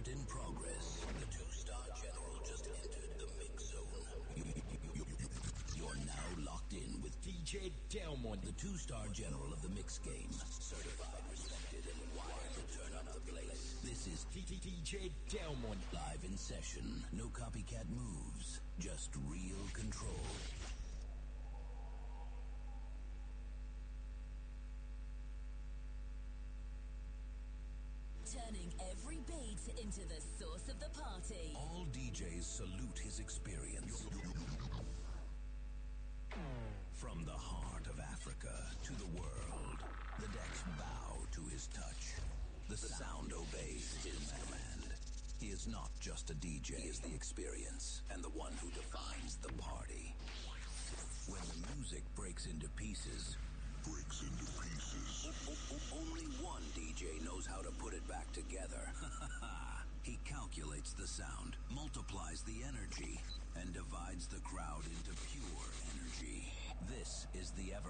in progress. The two-star general just entered the mix zone. You're now locked in with DJ Delmont, the two-star general of the mix game. Certified, respected, and wired to turn up the place. This is DJ Delmont live in session. No copycat moves, just real control. Turning every beat into the source of the party. All DJs salute his experience. From the heart of Africa to the world, the decks bow to his touch. The sound obeys his command. He is not just a DJ, he is the experience and the one who defines the party. When the music breaks into pieces, only one DJ knows how to put it back together. He calculates the sound, multiplies the energy, and divides the crowd into pure energy. This is the ever